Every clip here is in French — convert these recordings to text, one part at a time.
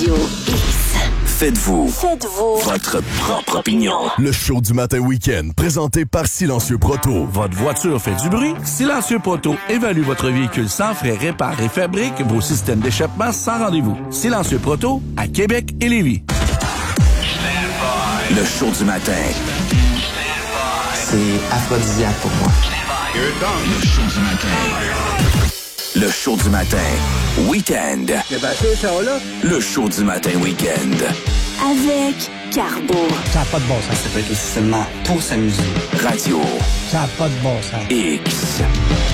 Radio X. Faites-vous votre propre opinion. Le show du matin week-end, présenté par Silencieux Proto. Votre voiture fait du bruit? Silencieux Proto évalue votre véhicule sans frais, répare et fabrique vos systèmes d'échappement sans rendez-vous. Silencieux Proto, à Québec et Lévis. Le show du matin. C'est aphrodisiaque pour moi. Le show du matin. Le show du matin. Week-end. Le show du matin week-end. Avec Carbo. Ça n'a pas de bon sens. Ça peut être aussi seulement pour s'amuser. Radio Ça n'a pas de bon sens. X.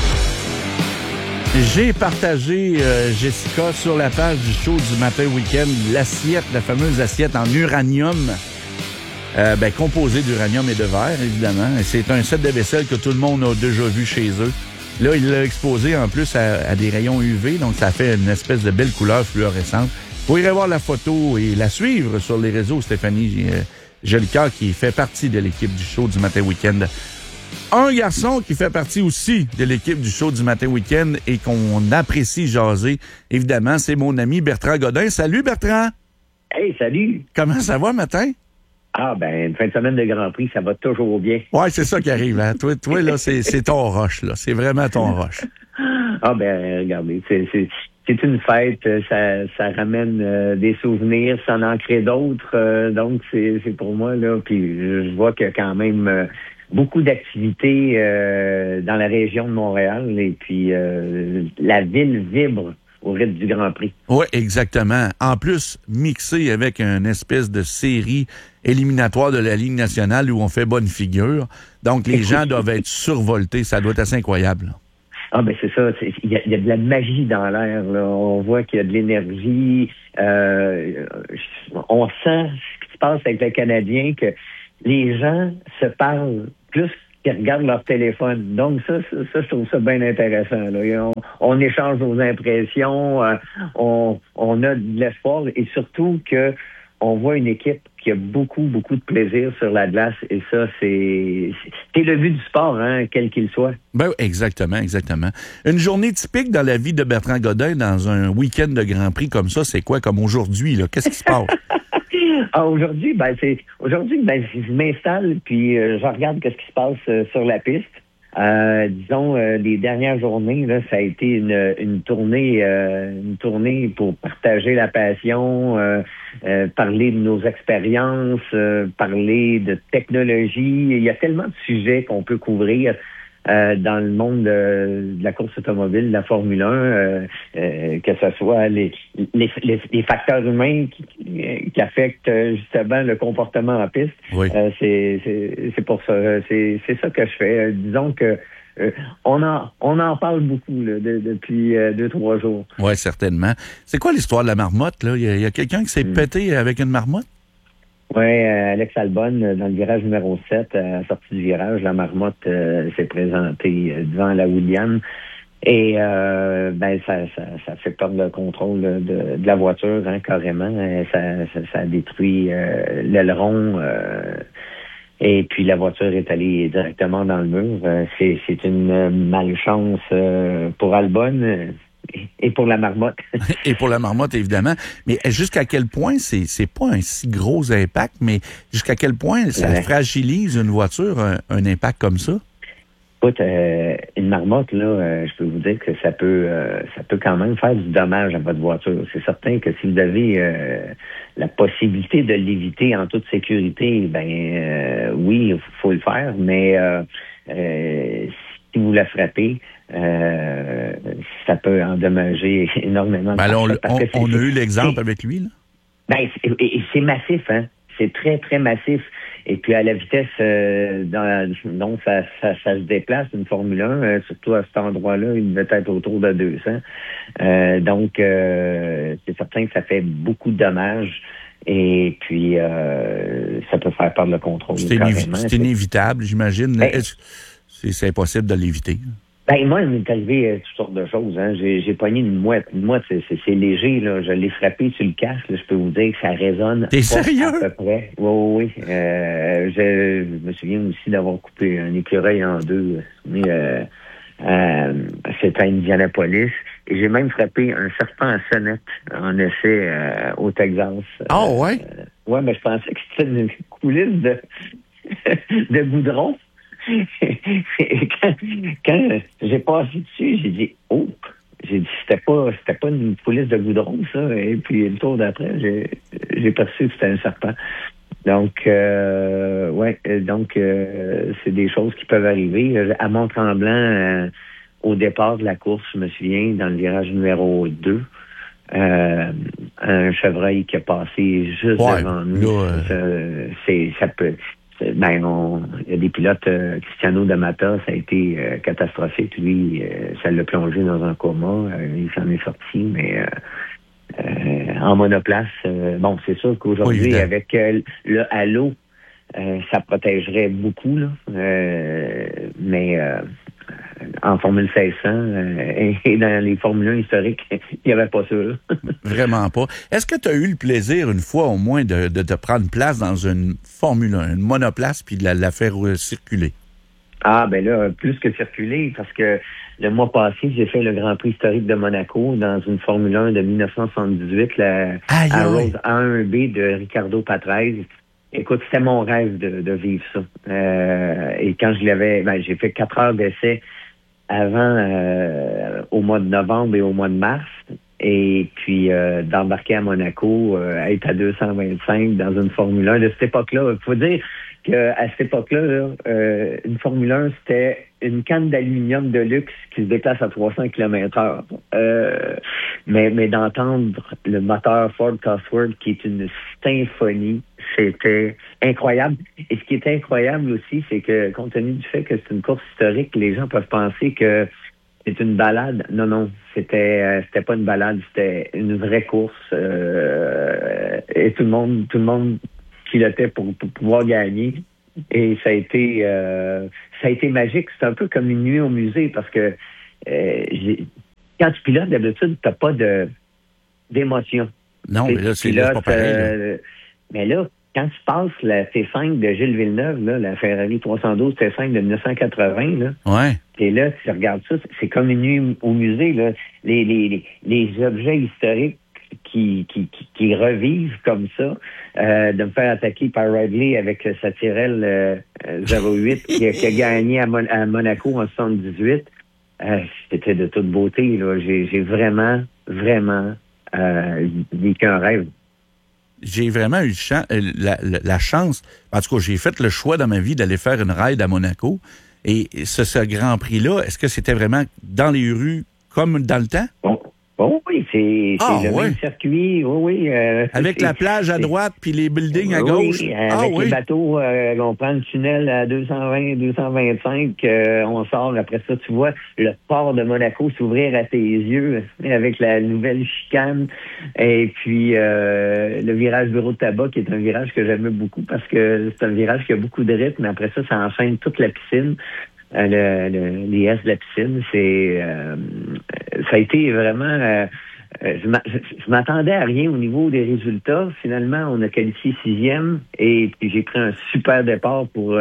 J'ai partagé, Jessica, sur la page du show du matin week-end, l'assiette, la fameuse assiette en uranium, composée d'uranium et de verre, évidemment. Et c'est un set de vaisselle que tout le monde a déjà vu chez eux. Là, il l'a exposé en plus à des rayons UV, donc ça fait une espèce de belle couleur fluorescente. Vous irez voir la photo et la suivre sur les réseaux, Stéphanie Jolicoeur, qui fait partie de l'équipe du show du matin week-end. Un garçon qui fait partie aussi de l'équipe du show du matin week-end et qu'on apprécie jaser, évidemment, c'est mon ami Bertrand Godin. Salut Bertrand! Hey, salut! Comment ça va matin? Ah, une fin de semaine de Grand Prix, ça va toujours bien. Ouais, c'est ça qui arrive, hein. Toi, là, c'est ton roche, là. C'est vraiment ton roche. Ah, regardez, c'est une fête, ça ramène des souvenirs, ça en crée d'autres, donc c'est pour moi, là, puis je vois qu'il y a quand même beaucoup d'activités dans la région de Montréal, et puis la ville vibre au rythme du Grand Prix. Oui, exactement. En plus, mixé avec une espèce de série éliminatoire de la Ligue nationale où on fait bonne figure. Donc, les gens doivent être survoltés. Ça doit être assez incroyable. Ah, c'est ça. Il y a de la magie dans l'air, là. On voit qu'il y a de l'énergie. On sent ce qui se passe avec le Canadien, que les gens se parlent plus qu'ils regardent leur téléphone. Donc, ça, je trouve ça bien intéressant, là. On échange nos impressions, on a de l'espoir, et surtout que on voit une équipe qui a beaucoup, beaucoup de plaisir sur la glace, et ça, c'est le but du sport, hein, quel qu'il soit. Exactement. Une journée typique dans la vie de Bertrand Godin dans un week-end de Grand Prix comme ça, c'est quoi, comme aujourd'hui, là? Qu'est-ce qui se passe? Aujourd'hui, je m'installe, puis je regarde ce qui se passe sur la piste. Disons, les dernières journées, là, ça a été une tournée pour partager la passion, parler de nos expériences, parler de technologie. Il y a tellement de sujets qu'on peut couvrir dans le monde de la course automobile, de la Formule 1, que ce soit les facteurs humains qui affectent justement le comportement en piste. Oui. C'est pour ça. C'est ça que je fais. Disons que on en parle beaucoup là, depuis 2-3 jours. Oui, certainement. C'est quoi l'histoire de la marmotte, là? Il y a quelqu'un qui s'est pété avec une marmotte? Oui, Alex Albon, dans le virage numéro 7, à la sortie du virage, la marmotte s'est présentée devant la Williams. Et ça fait perdre le contrôle de la voiture, hein, carrément. Ça a détruit l'aileron. Et puis la voiture est allée directement dans le mur. C'est une malchance pour Albon. Et pour la marmotte. Et pour la marmotte, évidemment. Mais jusqu'à quel point c'est pas un si gros impact, mais jusqu'à quel point ça fragilise une voiture, un impact comme ça? Écoute, une marmotte, là, je peux vous dire que ça peut quand même faire du dommage à votre voiture. C'est certain que si vous avez la possibilité de l'éviter en toute sécurité, oui, il faut le faire, mais si vous la frappez, ça peut endommager énormément. On a eu l'exemple avec lui, là. C'est massif, hein. C'est très, très massif. Et puis à la vitesse dont ça se déplace, une Formule 1, surtout à cet endroit-là, il devait être autour de 200. Donc, c'est certain que ça fait beaucoup de dommages. Et puis, ça peut faire perdre le contrôle. C'est inévitable, j'imagine. C'est impossible de l'éviter. Moi, il m'est arrivé toutes sortes de choses. Hein. J'ai pogné une mouette. Une mouette, c'est léger. Là. Je l'ai frappé sur le casque. Là. Je peux vous dire que ça résonne. T'es sérieux? À peu près. Oui. Je me souviens aussi d'avoir coupé un écureuil en deux. C'était à Indianapolis. Et j'ai même frappé un serpent à sonnette en essai au Texas. Ouais? Ouais, mais je pensais que c'était une coulisse de goudron. Et quand j'ai passé dessus, j'ai dit « Oh! » J'ai dit « C'était pas une coulisse de goudron, ça. » Et puis le tour d'après, j'ai perçu que c'était un serpent. Donc, c'est des choses qui peuvent arriver. À Mont-Tremblant, au départ de la course, je me souviens, dans le virage numéro 2, un chevreuil qui a passé juste devant nous. Ça peut... il y a des pilotes, Cristiano D'Amata, ça a été catastrophique. Lui, ça l'a plongé dans un coma. Il s'en est sorti, mais en monoplace, c'est sûr qu'aujourd'hui, avec le halo, ça protégerait beaucoup, là. Mais en Formule 1600 et dans les Formule 1 historiques, il n'y avait pas ça, là. Vraiment pas. Est-ce que tu as eu le plaisir, une fois au moins, de te prendre place dans une Formule 1, une monoplace, puis de la faire circuler? Ah, ben là, plus que circuler, parce que le mois passé, j'ai fait le Grand Prix historique de Monaco dans une Formule 1 de 1978, la Rose A1B de Ricardo Patrese. Écoute, c'était mon rêve de vivre ça. Et quand j'ai fait 4 heures d'essai avant, au mois de novembre et au mois de mars. Et puis, d'embarquer à Monaco, être à 225 dans une Formule 1 de cette époque-là. Il faut dire qu'à cette époque-là, une Formule 1, c'était une canne d'aluminium de luxe qui se déplace à 300 km/h. Mais d'entendre le moteur Ford Cosworth, qui est une symphonie, c'était incroyable. Et ce qui était incroyable aussi, c'est que, compte tenu du fait que c'est une course historique, les gens peuvent penser que c'est une balade. Non, c'était pas une balade, c'était une vraie course. Et tout le monde pilotait pour pouvoir gagner. Et ça a été magique. C'est un peu comme une nuit au musée parce que quand tu pilotes, d'habitude, t'as pas d'émotion. Non, mais là, c'est pas pareil. Mais là, quand tu passes la T5 de Gilles Villeneuve, là, la Ferrari 312 T5 de 1980, là, et là, tu regardes ça, c'est comme une nuit au musée, là. Les objets historiques qui revivent comme ça, de me faire attaquer par Ridley avec sa Tyrrell 08 qui a gagné à Monaco en 78, c'était de toute beauté, là. J'ai vraiment vécu un rêve. J'ai vraiment eu la chance, en tout cas, j'ai fait le choix dans ma vie d'aller faire une ride à Monaco. Et ce Grand Prix-là, est-ce que c'était vraiment dans les rues comme dans le temps? Oui, c'est même circuit. Oui. Avec la plage à droite puis les buildings à gauche. Avec les bateaux, on prend le tunnel à 220, 225, on sort. Après ça, tu vois le port de Monaco s'ouvrir à tes yeux avec la nouvelle chicane. Et puis, le virage bureau de tabac, qui est un virage que j'aimais beaucoup parce que c'est un virage qui a beaucoup de rythme. Après ça enchaîne toute la piscine. Les S de la piscine, ça a été vraiment... je m'attendais à rien au niveau des résultats. Finalement, on a qualifié 6e et puis j'ai pris un super départ pour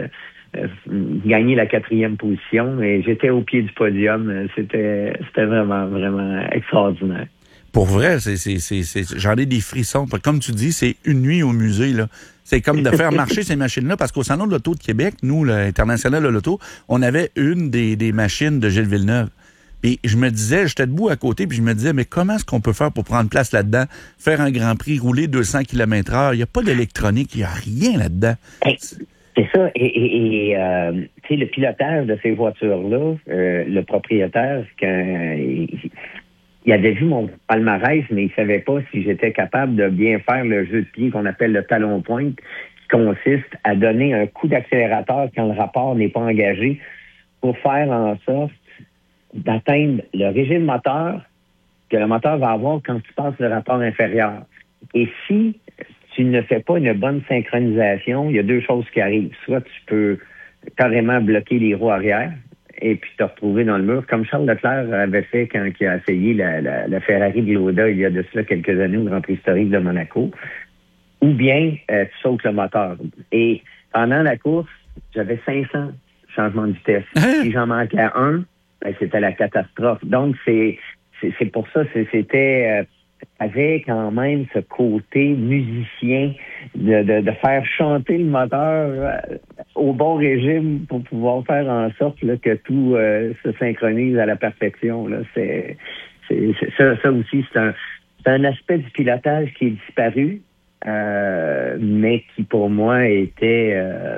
gagner la 4e position et j'étais au pied du podium. C'était vraiment extraordinaire. Pour vrai, j'en ai des frissons. Comme tu dis, c'est une nuit au musée, là. C'est comme de faire marcher ces machines-là, parce qu'au Salon de l'Auto de Québec, nous, l'International de l'Auto, on avait une des machines de Gilles Villeneuve. Puis je me disais, j'étais debout à côté, puis je me disais, mais comment est-ce qu'on peut faire pour prendre place là-dedans, faire un Grand Prix, rouler 200 km/h? Il n'y a pas d'électronique, il n'y a rien là-dedans. C'est ça. Et tu sais, le pilotage de ces voitures-là, le propriétaire, quand il avait vu mon palmarès, mais il savait pas si j'étais capable de bien faire le jeu de pied qu'on appelle le talon-pointe, qui consiste à donner un coup d'accélérateur quand le rapport n'est pas engagé pour faire en sorte d'atteindre le régime moteur que le moteur va avoir quand tu passes le rapport inférieur. Et si tu ne fais pas une bonne synchronisation, il y a 2 choses qui arrivent. Soit tu peux carrément bloquer les roues arrière et puis te retrouver dans le mur, comme Charles Leclerc avait fait quand il a essayé la Ferrari de Lauda il y a de cela quelques années au Grand Prix historique de Monaco. Ou bien tu sautes le moteur. Et pendant la course, j'avais 500 changements de vitesse. Si j'en manquais un, c'était la catastrophe. Donc, c'est c'est pour ça, c'était avait quand même ce côté musicien de faire chanter le moteur au bon régime pour pouvoir faire en sorte là, que tout se synchronise à la perfection. Là. C'est ça aussi, c'est un aspect du pilotage qui est disparu, mais qui pour moi était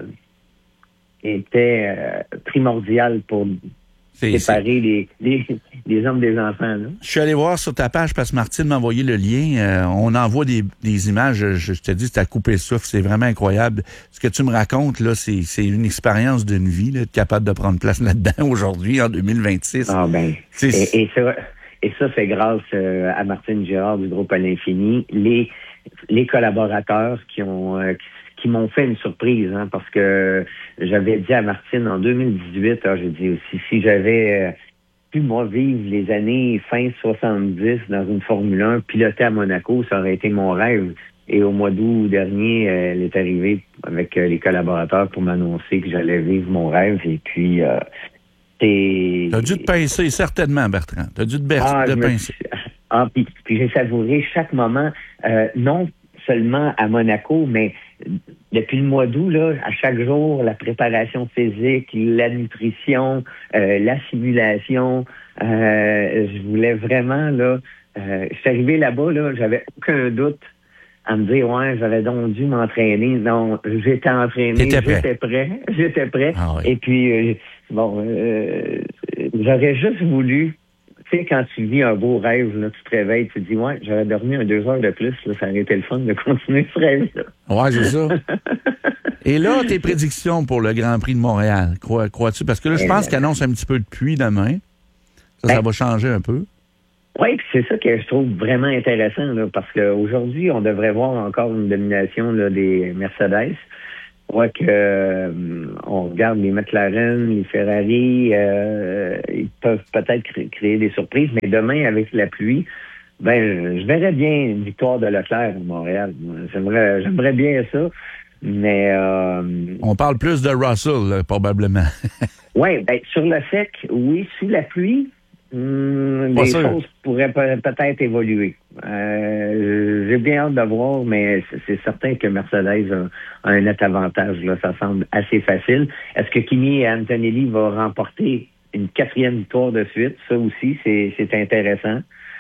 primordial pour séparer les hommes des enfants. Là. Je suis allé voir sur ta page parce que Martine m'a envoyé le lien. On envoie des images. Je te dis, c'est à couper le souffle. C'est vraiment incroyable. Ce que tu me racontes, là, c'est une expérience d'une vie, là, capable de prendre place là-dedans aujourd'hui, en 2026. Ah ben, et ça, c'est grâce à Martine Girard du groupe À l'Infini, les collaborateurs qui m'ont fait une surprise, hein, parce que j'avais dit à Martine en 2018, j'ai dit aussi, si j'avais pu, moi, vivre les années fin 70 dans une Formule 1, piloter à Monaco, ça aurait été mon rêve. Et au mois d'août dernier, elle est arrivée avec les collaborateurs pour m'annoncer que j'allais vivre mon rêve. Et puis, T'as dû te pincer, certainement, Bertrand. T'as dû te pincer. Puis j'ai savouré chaque moment, non seulement à Monaco, mais depuis le mois d'août, là, à chaque jour, la préparation physique, la nutrition, la simulation. Je voulais vraiment, là, je suis arrivé là-bas, là, j'avais aucun doute à me dire, ouais, j'aurais donc dû m'entraîner. Non, j'étais entraîné, j'étais prêt. Ah oui. Et puis, j'aurais juste voulu, tu sais, quand tu vis un beau rêve, là, tu te réveilles, tu te dis, ouais, j'aurais dormi 2 heures de plus, là, ça aurait été le fun de continuer ce rêve-là. Ouais, c'est ça. Et là, tes prédictions pour le Grand Prix de Montréal, crois-tu? Parce que là, je pense qu'il annonce un petit peu de pluie demain. Ça va changer un peu. Oui, puis c'est ça que je trouve vraiment intéressant, là, parce qu'aujourd'hui, on devrait voir encore une domination là, des Mercedes. On voit que on regarde les McLaren, les Ferrari, ils peuvent peut-être créer des surprises, mais demain, avec la pluie, je verrais bien une victoire de Leclerc à Montréal. J'aimerais bien ça, mais... on parle plus de Russell, là, probablement. Oui, sur le sec, oui, sous la pluie, les choses pourraient peut-être évoluer. J'ai bien hâte de voir, mais c'est certain que Mercedes a un net avantage. Là, ça semble assez facile. Est-ce que Kimi Antonelli va remporter une 4e victoire de suite? Ça aussi, c'est intéressant.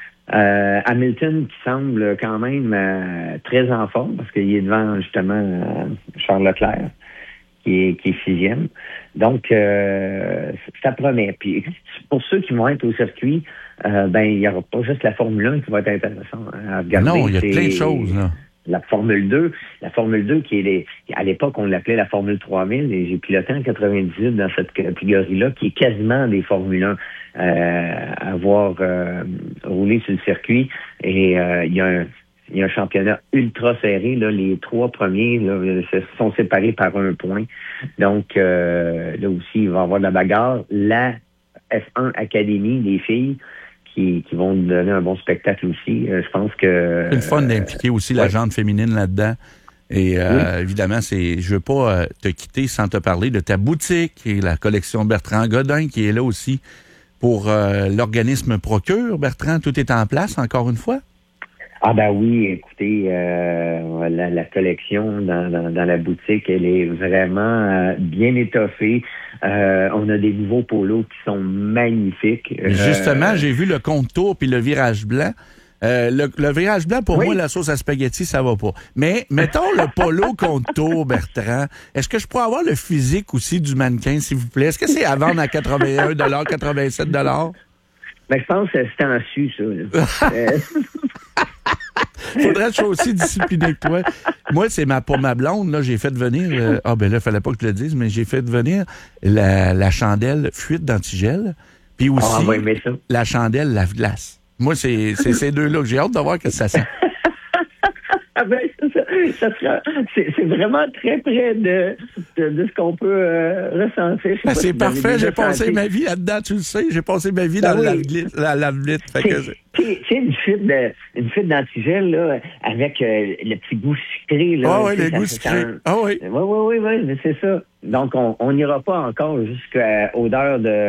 Hamilton qui semble quand même très en forme parce qu'il est devant justement Charles Leclerc qui est 6e. Donc, ça promet. Puis, pour ceux qui vont être au circuit, il n'y aura pas juste la Formule 1 qui va être intéressante à regarder. Non, il y a plein de choses, là. La Formule 2 qui est à l'époque, on l'appelait la Formule 3000, et j'ai piloté en 98 dans cette catégorie-là, qui est quasiment des Formule 1 à avoir roulé sur le circuit. Et il y a un championnat ultra serré. Là, les 3 premiers là, sont séparés par 1 point. Donc, là aussi, il va y avoir de la bagarre. La F1 Academy, les filles, qui vont nous donner un bon spectacle aussi. Je pense que... C'est le fun d'impliquer aussi la gente féminine là-dedans. Et évidemment, je veux pas te quitter sans te parler de ta boutique et la collection Bertrand Godin qui est là aussi pour l'organisme Procure. Bertrand, tout est en place encore une fois? Ah ben oui, écoutez, la collection dans la boutique, elle est vraiment bien étoffée. On a des nouveaux polos qui sont magnifiques. Justement, j'ai vu le contour puis le virage blanc. Le virage blanc, pour moi, la sauce à spaghetti, ça va pas. Mais mettons le polo contour, Bertrand. Est-ce que je pourrais avoir le physique aussi du mannequin, s'il vous plaît? Est-ce que c'est à vendre à 81 $, 87 $? Ben, je pense que c'est en su, ça. Faudrait que je sois aussi discipliné que toi. Moi, pour ma blonde, là, j'ai fait venir... il fallait pas que je le dise, mais j'ai fait venir la chandelle fuite d'antigel, puis aussi la chandelle lave-glace. Moi, c'est ces deux-là que j'ai hâte de voir que ça sent. C'est vraiment très près de ce qu'on peut ressentir. C'est parfait, j'ai passé ma vie là-dedans, tu le sais. J'ai passé ma vie dans la lave-glite. C'est une fuite d'antigel là, avec le petit goût sucré. Là, le goût sucré. Oui, c'est ça. Donc, on n'ira pas encore jusqu'à odeur de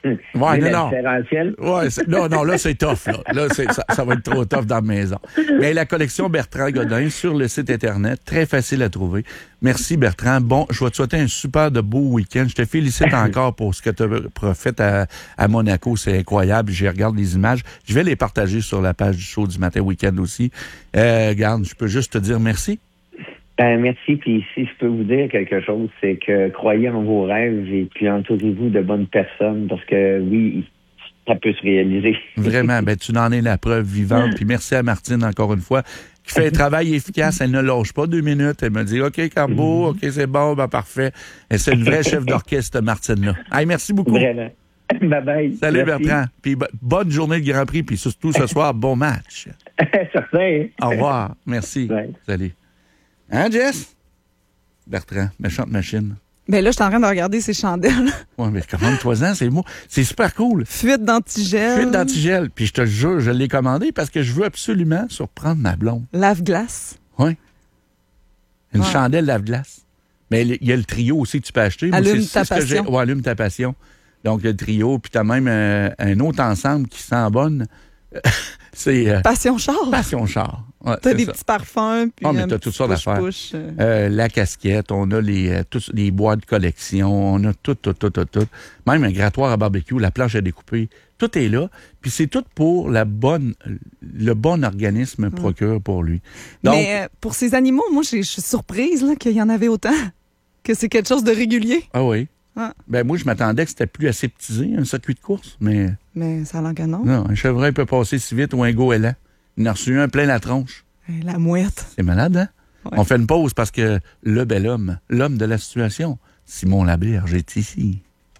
Ouais, non. Différentiel. Ouais, non, là, c'est tough. Là ça va être trop tough dans la maison. Mais la collection Bertrand Godin sur le site Internet, très facile à trouver. Merci, Bertrand. Bon, je vais te souhaiter un super de beau week-end. Je te félicite encore pour ce que tu as fait à Monaco. C'est incroyable. Je regarde les images. Je vais les partager sur la page du show du matin week-end aussi. Regarde, je peux juste te dire merci. Merci. Puis si je peux vous dire quelque chose, c'est que croyez en vos rêves et puis entourez-vous de bonnes personnes parce que oui, ça peut se réaliser. Vraiment, tu en es la preuve vivante. Puis merci à Martine encore une fois qui fait un travail efficace. Elle ne lâche pas 2 minutes. Elle me dit « OK, Carbo, OK, c'est bon, parfait. » Et c'est une vraie chef d'orchestre, Martine-là. Hey, merci beaucoup. Vraiment. Bye-bye. Salut, merci. Bertrand. Puis bonne journée de Grand Prix. Puis surtout ce soir, bon match. Certain. Au revoir. Merci. Ouais. Salut. Hein, Jess? Bertrand, méchante machine. Ben là, je suis en train de regarder ces chandelles. Ouais, mais commande-toi-en, c'est super cool. Fuite d'antigel. Fuite d'antigel. Puis je te jure, je l'ai commandé parce que je veux absolument surprendre ma blonde. Lave-glace. Oui. Une chandelle lave-glace. Mais il y a le trio aussi que tu peux acheter. Allume ta passion. Ouais, allume ta passion. Donc, le trio, puis tu as même un autre ensemble qui sent bonne. C'est Passion Char. Passion Char. Ouais, t'as des petits parfums. Puis mais t'as toutes sortes d'affaires. La casquette, on a les boîtes de collection, on a tout. Même un grattoir à barbecue, la planche à découper. Tout est là. Puis c'est tout pour le bon organisme procure pour lui. Donc, mais pour ces animaux, moi, je suis surprise là, qu'il y en avait autant. Que c'est quelque chose de régulier. Ah oui. Ah. Moi, je m'attendais que c'était plus aseptisé, un circuit de course, mais... Mais ça a l'air que non. Non, un chevreuil peut passer si vite ou un goéland. Il en a reçu un plein la tronche. La mouette. C'est malade, hein? Ouais. On fait une pause parce que le bel homme, l'homme de la situation, Simon Laberge est ici.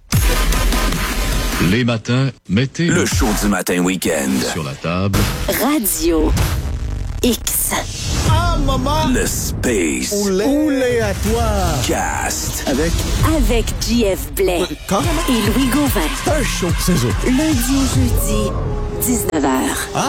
Les matins, mettez le show du matin week-end sur la table. Radio X. Ah, maman! Le Space. Oulé à toi! Cast. Avec JF Blais Carrément! et Louis Gauvin. Un show, c'est ça. Lundi au jeudi, 19h. Ah?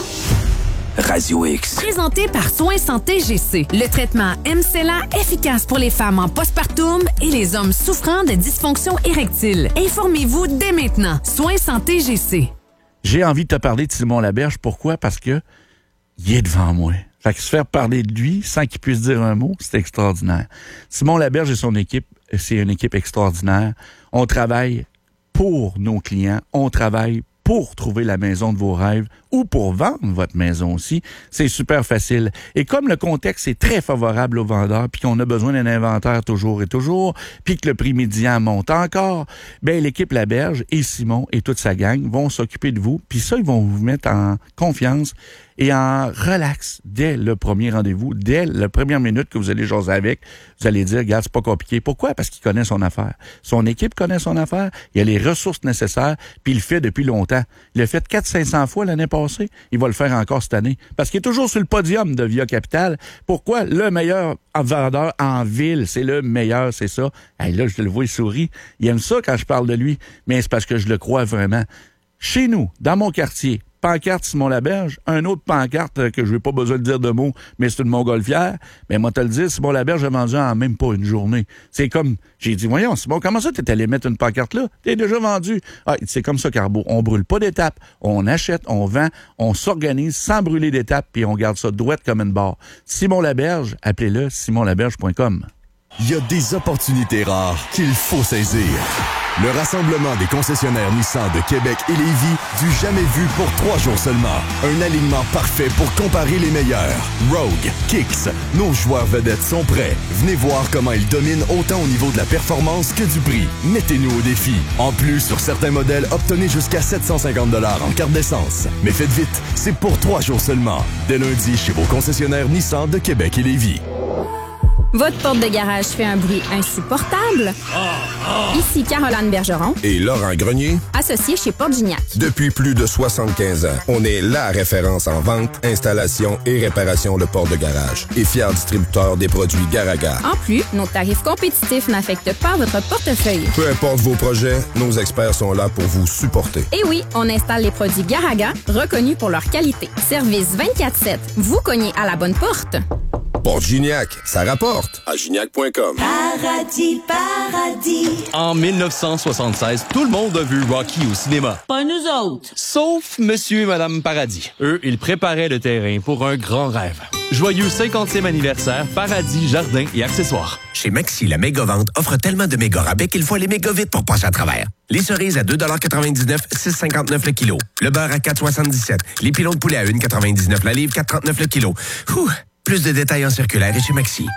Radio X. Présenté par Soins Santé GC. Le traitement MCELA efficace pour les femmes en postpartum et les hommes souffrant de dysfonction érectile. Informez-vous dès maintenant. Soins Santé GC. J'ai envie de te parler de Simon Laberge. Pourquoi? Parce que il est devant moi. Fait que se faire parler de lui sans qu'il puisse dire un mot, c'est extraordinaire. Simon Laberge et son équipe, c'est une équipe extraordinaire. On travaille pour nos clients. On travaille pour trouver la maison de vos rêves ou pour vendre votre maison aussi. C'est super facile. Et comme le contexte est très favorable aux vendeurs, puis qu'on a besoin d'un inventaire toujours et toujours, puis que le prix médian monte encore, ben l'équipe Laberge et Simon et toute sa gang vont s'occuper de vous, puis ça, ils vont vous mettre en confiance et en relax dès le premier rendez-vous, dès la première minute que vous allez jaser avec. Vous allez dire, regarde, c'est pas compliqué. Pourquoi? Parce qu'il connaît son affaire. Son équipe connaît son affaire. Il a les ressources nécessaires, puis il le fait depuis longtemps. Il l'a fait 400-500 fois l'année passée. Il va le faire encore cette année. Parce qu'il est toujours sur le podium de Via Capital. Pourquoi? Le meilleur vendeur en ville. C'est le meilleur, c'est ça. Hey, là, je le vois, il sourit. Il aime ça quand je parle de lui. Mais c'est parce que je le crois vraiment. Chez nous, dans mon quartier, pancarte Simon Laberge, un autre pancarte que je n'ai pas besoin de dire de mots, mais c'est une montgolfière. Mais moi, te le dire, Simon Laberge a vendu en même pas une journée. C'est comme, j'ai dit, voyons, Simon, comment ça t'es allé mettre une pancarte là? T'es déjà vendu. Ah, c'est comme ça, Carbo. On brûle pas d'étapes. On achète, on vend, on s'organise sans brûler d'étapes, puis on garde ça douette comme une barre. Simon Laberge, appelez-le simonlaberge.com. Il y a des opportunités rares qu'il faut saisir. Le rassemblement des concessionnaires Nissan de Québec et Lévis, du jamais vu pour 3 jours seulement. Un alignement parfait pour comparer les meilleurs. Rogue, Kicks, nos joueurs vedettes sont prêts. Venez voir comment ils dominent autant au niveau de la performance que du prix. Mettez-nous au défi. En plus, sur certains modèles, obtenez jusqu'à 750 $ en carte d'essence. Mais faites vite, c'est pour 3 jours seulement. Dès lundi, chez vos concessionnaires Nissan de Québec et Lévis. Votre porte de garage fait un bruit insupportable? Ici Caroline Bergeron et Laurent Grenier, associés chez Porte Gignac. Depuis plus de 75 ans, on est la référence en vente, installation et réparation de portes de garage et fier distributeur des produits Garaga. En plus, nos tarifs compétitifs n'affectent pas votre portefeuille. Peu importe vos projets, nos experts sont là pour vous supporter. Et oui, on installe les produits Garaga, reconnus pour leur qualité. Service 24/7. Vous cognez à la bonne porte. rapporte Gignac. Ça rapporte à gignac.com. Paradis, paradis. En 1976, tout le monde a vu Rocky au cinéma. Pas nous autres. Sauf Monsieur et Madame Paradis. Eux, ils préparaient le terrain pour un grand rêve. Joyeux 50e anniversaire, Paradis, Jardins et accessoires. Chez Maxi, la méga-vente offre tellement de méga rabais qu'il faut aller méga vite pour passer à travers. Les cerises à 2,99 $, 6,59 le kilo. Le beurre à 4,77. Les pilons de poulet à 1,99 la livre, 4,39 le kilo. Plus de détails en circulaire et chez Maxi.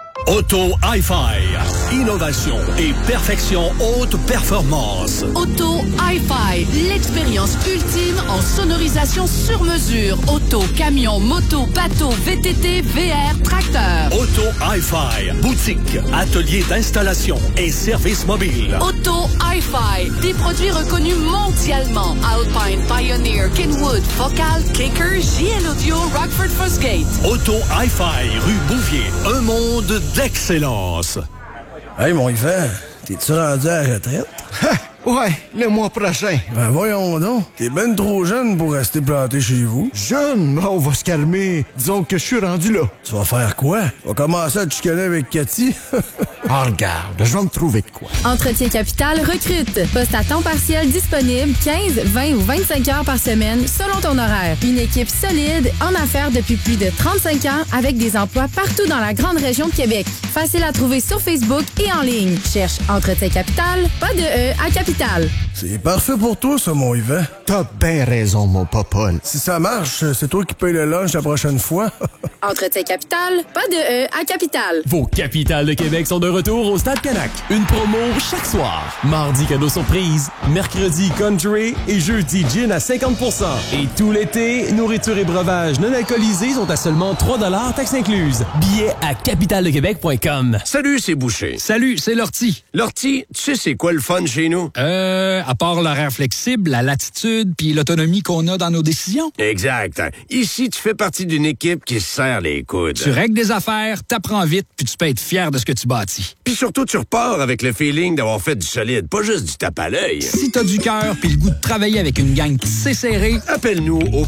Auto Hi-Fi. Innovation et perfection haute performance. Auto Hi-Fi. L'expérience ultime en sonorisation sur mesure. Auto, camion, moto, bateau, VTT, VR, tracteur. Auto Hi-Fi. Boutique, atelier d'installation et service mobile. Auto Hi-Fi. Des produits reconnus mondialement. Alpine, Pioneer, Kenwood, Focal, Kicker, JL Audio, Rockford Fosgate. Auto Hi-Fi. Rue Bouvier. Un monde d'excellence. Hey, mon Yvan, t'es-tu rendu à la retraite? Ouais, le mois prochain. Ben voyons donc, t'es ben trop jeune pour rester planté chez vous. Jeune? On va se calmer. Disons que je suis rendu là. Tu vas faire quoi? Tu vas commencer à te chicaner avec Cathy? Regarde, je vais me trouver de quoi. Entretien Capital recrute. Poste à temps partiel disponible 15, 20 ou 25 heures par semaine selon ton horaire. Une équipe solide en affaires depuis plus de 35 ans avec des emplois partout dans la grande région de Québec. Facile à trouver sur Facebook et en ligne. Cherche Entretien Capital, pas de E à Capital. C'est parfait pour toi, ça, mon Yvan. T'as bien raison, mon popole. Si ça marche, c'est toi qui payes le lunch la prochaine fois. Entretien Capital, pas de E à Capital. Vos capitales de Québec sont de retour au Stade Canac. Une promo chaque soir. Mardi, cadeau surprise. Mercredi, country. Et jeudi, gin à 50%. Et tout l'été, nourriture et breuvages non alcoolisés sont à seulement 3 $, taxes incluses. Billets à capitaledequebec.com. Salut, c'est Boucher. Salut, c'est Lortie. Lortie, tu sais c'est quoi le fun chez nous? À part l'horaire flexible, la latitude puis l'autonomie qu'on a dans nos décisions. Exact. Ici, tu fais partie d'une équipe qui se serre les coudes. Tu règles des affaires, t'apprends vite, puis tu peux être fier de ce que tu bâtis. Puis surtout, tu repars avec le feeling d'avoir fait du solide, pas juste du tape à l'œil. Si t'as du cœur puis le goût de travailler avec une gang qui sait serrer, appelle-nous au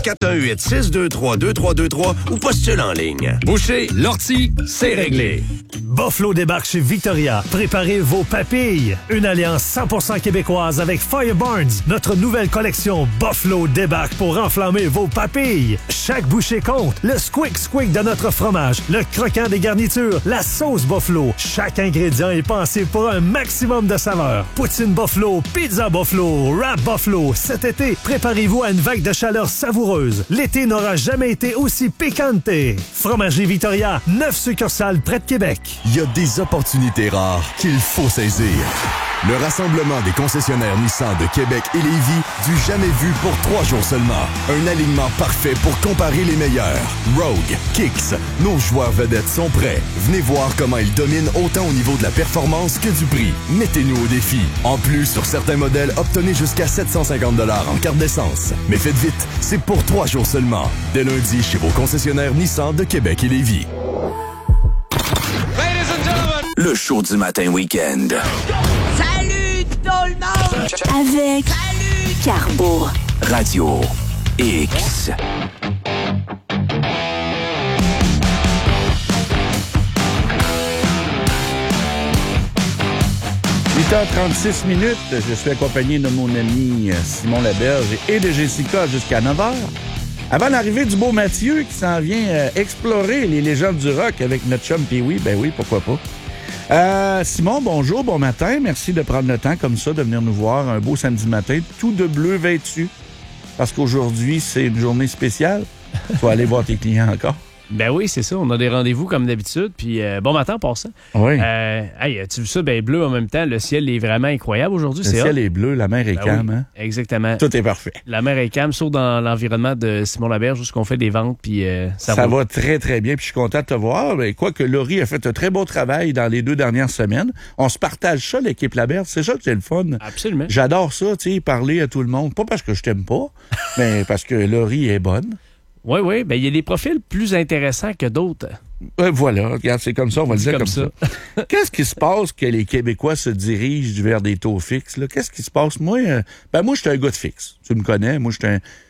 418-623-2323 ou postule en ligne. Boucher, Lortie, c'est réglé. Buffalo débarque chez Victoria. Préparez vos papilles. Une alliance 100% québécoise avec Firebarns. Notre nouvelle collection Buffalo débarque pour enflammer vos papilles. Chaque bouchée compte. Le squick de notre fromage, le croquant des garnitures, la sauce Buffalo. Chaque ingrédient est pensé pour un maximum de saveur. Poutine Buffalo, pizza Buffalo, wrap Buffalo. Cet été, préparez-vous à une vague de chaleur savoureuse. L'été n'aura jamais été aussi piquante. Fromagerie Victoria, 9 succursales près de Québec. Il y a des opportunités rares qu'il faut saisir. Le rassemblement des concessionnaires Nissan de Québec et Lévis, du jamais vu pour 3 jours seulement. Un alignement parfait pour comparer les meilleurs. Rogue, Kicks, nos joueurs vedettes sont prêts. Venez voir comment ils dominent autant au niveau de la performance que du prix. Mettez-nous au défi. En plus, sur certains modèles, obtenez jusqu'à 750 $ en carte d'essence. Mais faites vite, c'est pour 3 jours seulement. Dès lundi, chez vos concessionnaires Nissan de Québec et Lévis. Le show du matin week-end. Salut tout le monde! Avec Carbo. Radio X. h 36 minutes. Je suis accompagné de mon ami Simon Laberge et de Jessica jusqu'à 9h. Avant l'arrivée du beau Mathieu qui s'en vient explorer les légendes du rock avec notre chum Pee-Wee, ben oui, pourquoi pas. Simon, bonjour, bon matin. Merci de prendre le temps comme ça de venir nous voir un beau samedi matin, tout de bleu vêtu. Parce qu'aujourd'hui, c'est une journée spéciale. Tu vas aller voir tes clients encore. Ben oui, c'est ça. On a des rendez-vous comme d'habitude. Puis bon matin pour ça. Oui. Hey, tu vu ça? Ben bleu en même temps. Le ciel est vraiment incroyable aujourd'hui. Le ciel est bleu, la mer est calme. Oui, hein? Exactement. Tout est parfait. La mer est calme, sauf dans l'environnement de Simon Laberge, où on fait des ventes. Puis ça va très, très bien. Puis je suis content de te voir. Mais quoique Laurie a fait un très beau travail dans les 2 dernières semaines. On se partage ça, l'équipe Laberge. C'est ça que c'est le fun. Absolument. J'adore ça, tu sais, parler à tout le monde. Pas parce que je t'aime pas, mais parce que Laurie est bonne. Oui. Ben, il y a des profils plus intéressants que d'autres. Voilà, regarde, c'est comme ça, on va le dire comme ça. Qu'est-ce qui se passe que les Québécois se dirigent vers des taux fixes? Là? Qu'est-ce qui se passe? Moi, je suis un gars de fixe. Tu me connais, moi, je suis un...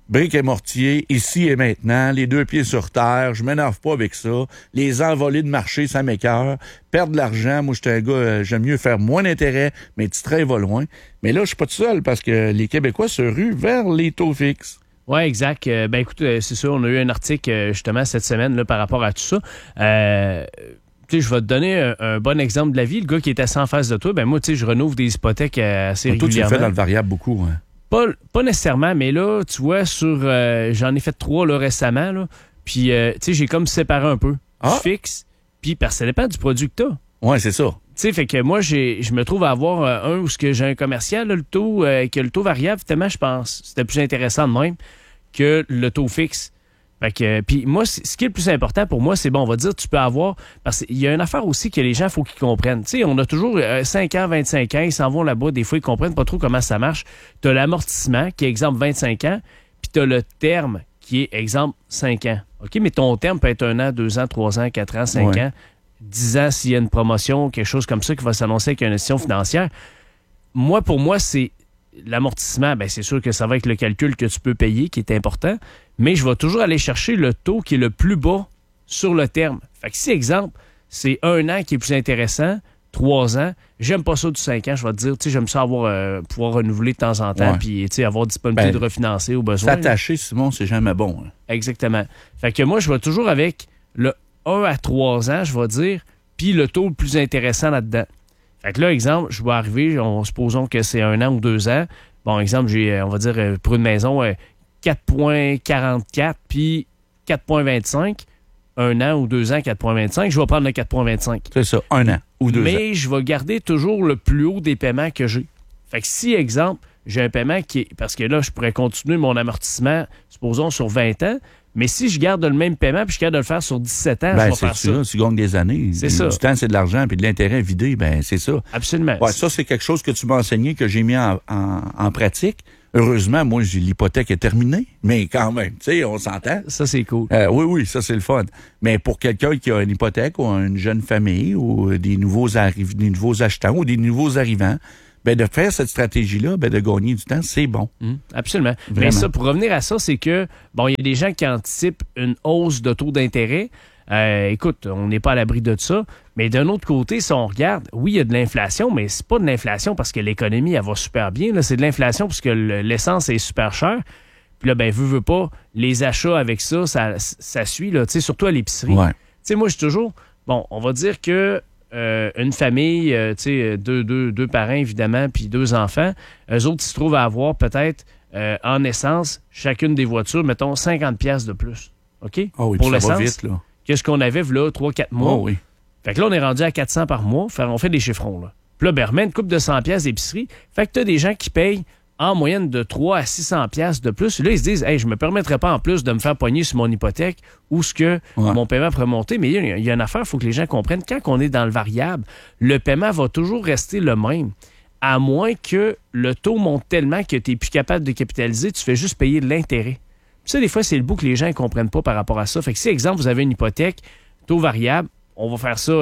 briques et mortier, ici et maintenant, les deux pieds sur terre, je m'énerve pas avec ça. Les envolées de marché, ça m'écoeure. Perdre de l'argent, moi, j'étais un gars, j'aime mieux faire moins d'intérêt, mais petit train va loin. Mais là, je suis pas tout seul parce que les Québécois se ruent vers les taux fixes. Oui, exact. Écoute, c'est sûr, on a eu un article justement cette semaine là, par rapport à tout ça. Je vais te donner un bon exemple de la vie. Le gars qui est assis en face de toi, moi, je renouvelle des hypothèques assez régulièrement. Toi, tu le fais dans le variable beaucoup, hein? Pas nécessairement, mais là, tu vois, j'en ai fait 3 là, récemment. Là, puis, j'ai comme séparé un peu. Du fixe, puis parce que ça dépend du produit que tu as. Oui, c'est ça. Tu sais, fait que moi, je me trouve à avoir un où j'ai un commercial, là, le taux variable, tellement, je pense, c'était plus intéressant de même que le taux fixe. Fait que, puis moi, ce qui est le plus important pour moi, c'est on va dire, tu peux avoir, parce qu'il y a une affaire aussi que les gens, il faut qu'ils comprennent. Tu sais, on a toujours 5 ans, 25 ans, ils s'en vont là-bas, des fois, ils comprennent pas trop comment ça marche. Tu as l'amortissement, qui est exemple 25 ans, puis tu as le terme, qui est exemple 5 ans. OK, mais ton terme peut être 1 an, 2 ans, 3 ans, 4 ans, 5 ans, 10 ans s'il y a une promotion, quelque chose comme ça qui va s'annoncer avec une institution financière. Moi, pour moi, c'est l'amortissement, c'est sûr que ça va avec le calcul que tu peux payer, qui est important, mais je vais toujours aller chercher le taux qui est le plus bas sur le terme. Fait que si, exemple, c'est 1 an qui est plus intéressant, 3 ans, j'aime pas ça du 5 ans, je vais te dire, j'aime ça pouvoir renouveler de temps en temps, puis avoir disponibilité de refinancer au besoin. S'attacher, Simon, c'est jamais bon. Hein. Exactement. Fait que moi, je vais toujours avec le 1 à 3 ans, je vais dire, puis le taux le plus intéressant là-dedans. Fait que là, exemple, je vais arriver, supposons que c'est 1 an ou 2 ans. Bon, exemple, j'ai, on va dire, pour une maison, 4,44 puis 4,25. 1 an ou 2 ans, 4,25. Je vais prendre le 4,25. C'est ça, 1 an ou 2 ans. Mais je vais garder toujours le plus haut des paiements que j'ai. Fait que si, exemple, j'ai un paiement qui est... Parce que là, je pourrais continuer mon amortissement, supposons, sur 20 ans. Mais si je garde le même paiement puis je garde de le faire sur 17 ans, je vais faire ça. Tu gagnes des années. C'est ça. Du temps, c'est de l'argent, puis de l'intérêt vidé, c'est ça. Absolument. Ouais, ça, c'est quelque chose que tu m'as enseigné, que j'ai mis en pratique. Heureusement, moi, l'hypothèque est terminée, mais quand même, tu sais, on s'entend. Ça, c'est cool. Oui, ça, c'est le fun. Mais pour quelqu'un qui a une hypothèque ou une jeune famille ou des nouveaux achetants ou des nouveaux arrivants, de faire cette stratégie-là, de gagner du temps, c'est bon. Absolument. Vraiment. Mais ça, pour revenir à ça, c'est que, il y a des gens qui anticipent une hausse de taux d'intérêt. Écoute, on n'est pas à l'abri de ça. Mais d'un autre côté, si on regarde, oui, il y a de l'inflation, mais c'est pas de l'inflation parce que l'économie, elle va super bien. Là. C'est de l'inflation parce que l'essence est super chère. Puis là, veux pas, les achats avec ça suit, là, surtout à l'épicerie. Ouais. Tu sais, moi, je suis toujours... Bon, on va dire que une famille, deux parents, évidemment, puis 2 enfants, eux autres, ils se trouvent à avoir peut-être, en essence, chacune des voitures, mettons, 50$ de plus. OK? Oh oui, pour ça l'essence, va vite, là. Qu'est-ce qu'on avait, là, 3-4 mois? Oh oui. Fait que là, on est rendu à 400 par mois. On fait des chiffrons, là. Puis là, remets une coupe de 100$ d'épicerie. Fait que t'as des gens qui payent en moyenne de 3 à 600$ de plus. Et là, ils se disent, je me permettrai pas en plus de me faire pogner sur mon hypothèque ou ce que mon paiement pourrait monter. Mais il y a une affaire, il faut que les gens comprennent. Quand on est dans le variable, le paiement va toujours rester le même. À moins que le taux monte tellement que tu n'es plus capable de capitaliser, tu fais juste payer de l'intérêt. Puis ça, des fois, c'est le bout que les gens ne comprennent pas par rapport à ça. Fait que si, exemple, vous avez une hypothèque, taux variable, on va faire ça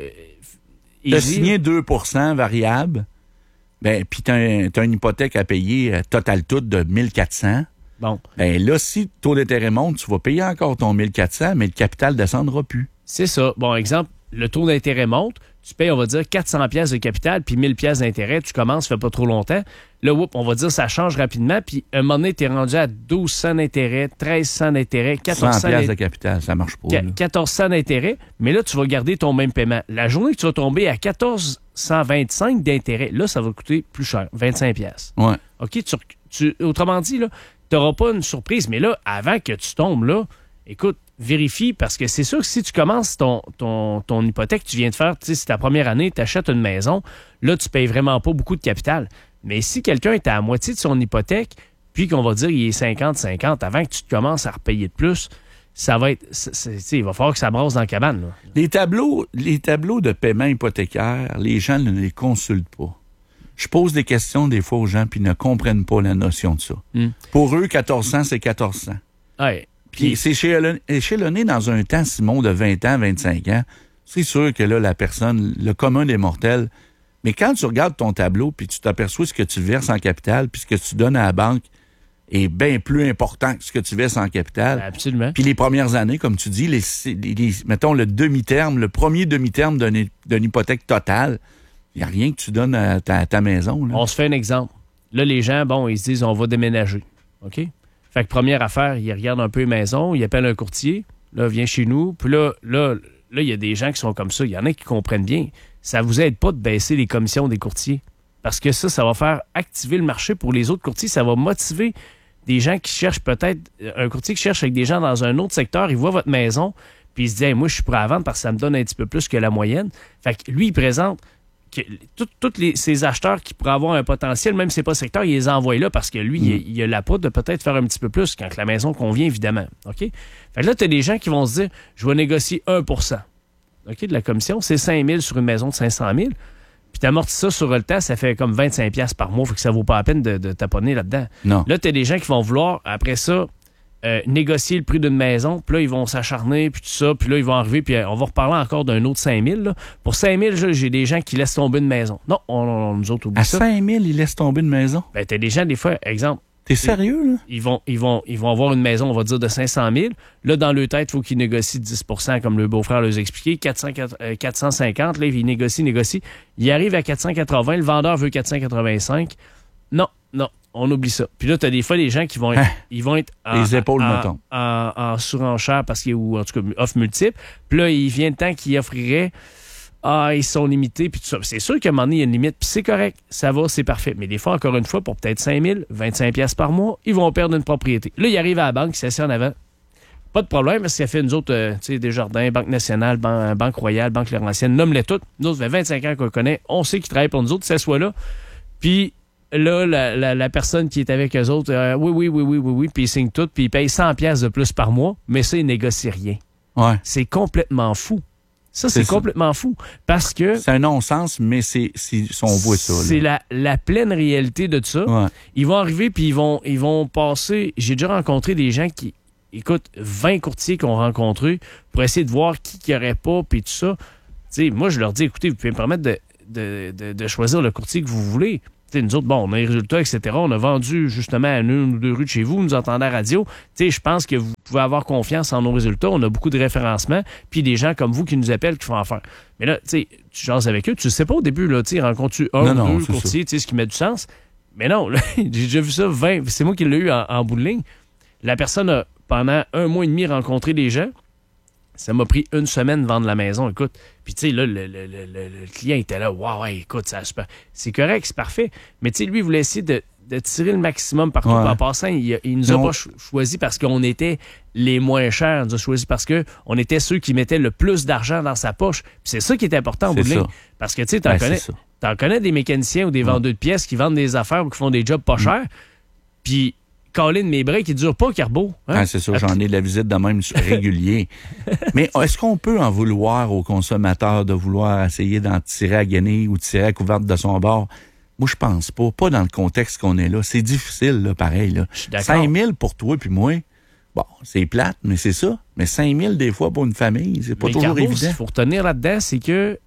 Tu as signé 2% variable, puis tu as une hypothèque à payer total toute de 1400. Bon. Là, si le taux d'intérêt monte, tu vas payer encore ton 1400, mais le capital ne descendra plus. C'est ça. Bon, exemple, le taux d'intérêt monte, tu payes, on va dire, 400$ de capital, puis 1000$ d'intérêt, tu commences, ça fait pas trop longtemps. Là, on va dire, ça change rapidement, puis un moment donné, tu es rendu à 1200 d'intérêt, 1300 d'intérêt, 1400 100$ de capital, ça marche pas. 1400 d'intérêt, mais là, tu vas garder ton même paiement. La journée que tu vas tomber à 1425 d'intérêt, là, ça va coûter plus cher, 25$. Ouais. OK? Autrement dit, là, tu n'auras pas une surprise, mais là, avant que tu tombes, là, écoute, vérifie, parce que c'est sûr que si tu commences ton hypothèque, tu viens de faire, tu sais, c'est ta première année, tu achètes une maison, là, tu payes vraiment pas beaucoup de capital. Mais si quelqu'un est à la moitié de son hypothèque, puis qu'on va dire il est 50-50, avant que tu te commences à repayer de plus, ça va être... il va falloir que ça brasse dans la cabane. Là. Les tableaux de paiement hypothécaire, les gens ne les consultent pas. Je pose des questions des fois aux gens, puis ils ne comprennent pas la notion de ça. Pour eux, 1400, c'est 1400. Ouais. Puis c'est échelonné dans un temps, Simon, de 20 ans, 25 ans. C'est sûr que là, la personne, le commun des mortels, mais quand tu regardes ton tableau puis tu t'aperçois ce que tu verses en capital puis ce que tu donnes à la banque, est bien plus important que ce que tu verses en capital. Absolument. Puis les premières années, comme tu dis, mettons le premier demi-terme d'une hypothèque totale, il n'y a rien que tu donnes à ta maison. Là. On se fait un exemple. Là, les gens, ils se disent, on va déménager. OK? Fait que première affaire, ils regardent un peu les maisons, ils appellent un courtier, là, viens chez nous. Puis là, il y a des gens qui sont comme ça. Il y en a qui comprennent bien. Ça vous aide pas de baisser les commissions des courtiers. Parce que ça va faire activer le marché pour les autres courtiers. Ça va motiver des gens qui cherchent peut-être... Un courtier qui cherche avec des gens dans un autre secteur, il voit votre maison, puis il se dit, hey, moi, je suis prêt à vendre parce que ça me donne un petit peu plus que la moyenne. Fait que lui, il présente que tous ces acheteurs qui pourraient avoir un potentiel, même si c'est pas secteur, il les envoie là parce que lui, il a la poudre de peut-être faire un petit peu plus quand la maison convient, évidemment. OK? Fait que là, tu as des gens qui vont se dire, je vais négocier 1%. OK, de la commission. C'est 5 000 sur une maison de 500 000. Puis t'amortis ça sur le temps, ça fait comme 25$ par mois. Fait que ça vaut pas la peine de taponner là-dedans. Non. Là, t'as des gens qui vont vouloir, après ça, négocier le prix d'une maison. Puis là, ils vont s'acharner, puis tout ça. Puis là, ils vont arriver, puis on va reparler encore d'un autre 5 000. Là. Pour 5 000, j'ai des gens qui laissent tomber une maison. Non, nous autres, oublie ça. À 5 000, ils laissent tomber une maison? Ben, t'as des gens, des fois, exemple... T'es sérieux, là? Ils vont avoir une maison, on va dire, de 500 000. Là, dans leur tête, il faut qu'ils négocient 10 % comme le beau-frère leur a expliqué. 450, là, ils négocient. Ils arrivent à 480, le vendeur veut 485. Non, on oublie ça. Puis là, tu as des fois des gens qui vont être, ils vont être les épaules, mettons. En surenchère ou en tout cas, offre multiple. Puis là, il vient le temps qu'ils offriraient. Ils sont limités, puis tout ça. C'est sûr qu'à un moment donné, il y a une limite, puis c'est correct, ça va, c'est parfait. Mais des fois, encore une fois, pour peut-être 5 000, 25$ par mois, ils vont perdre une propriété. Là, ils arrivent à la banque, ils s'assiedent en avant. Pas de problème, parce qu'il a fait nous autres, Desjardins, Banque Nationale, Banque Royale, Banque Laurentienne, nomme-les toutes. Nous autres, ça fait 25 ans qu'on le connaît, on sait qu'ils travaillent pour nous autres, s'assoient là. Puis là, la personne qui est avec eux autres, oui, puis ils signent tout, puis ils payent 100$ de plus par mois, mais ça, ils négocient rien. Ouais. C'est complètement fou. Ça, c'est complètement fou. Parce que... C'est un non-sens, mais on voit ça. Là. C'est la pleine réalité de ça. Ouais. Ils vont arriver, puis ils vont passer... J'ai déjà rencontré des gens qui... Écoute, 20 courtiers qu'on rencontrés pour essayer de voir qui n'y aurait pas, puis tout ça. T'sais, moi, je leur dis, écoutez, vous pouvez me permettre de choisir le courtier que vous voulez. T'sais, nous autres, on a les résultats, etc. On a vendu justement à une ou deux rues de chez vous, vous nous entendez à la radio. Je pense que vous pouvez avoir confiance en nos résultats. On a beaucoup de référencements, puis des gens comme vous qui nous appellent, qui font affaire. Mais là, tu jases avec eux, tu sais pas au début, là, rencontres-tu un ou deux courtiers, ce qui met du sens. Mais non, là, j'ai déjà vu ça 20. C'est moi qui l'ai eu en bout de ligne. La personne a, pendant 1 mois et demi, rencontré des gens. Ça m'a pris 1 semaine de vendre la maison, écoute. Puis, tu sais, là, le client était là. Waouh, écoute, ça super. C'est correct, c'est parfait. Mais, tu sais, lui, il voulait essayer de tirer le maximum partout. En passant, il nous a pas choisi parce qu'on était les moins chers. Il nous a choisi parce qu'on était ceux qui mettaient le plus d'argent dans sa poche. Puis, c'est ça qui est important au bout de ligne. Parce que, tu sais, t'en connais des mécaniciens ou des vendeurs de pièces qui vendent des affaires ou qui font des jobs pas chers. Puis, Colin, mes breaks, ils ne durent pas, Carbo. Hein? C'est ça, j'en ai de la visite de même régulier. Mais est-ce qu'on peut en vouloir aux consommateurs de vouloir essayer d'en tirer à guenille ou tirer à couverte de son bord? Moi, je pense pas. Pas dans le contexte qu'on est là. C'est difficile, là, pareil. Là. Je suis d'accord. 5 000 pour toi puis moi, bon, c'est plate, mais c'est ça. Mais 5 000 des fois pour une famille, c'est pas toujours Carbo, évident. Ce qu'il faut retenir là-dedans, c'est que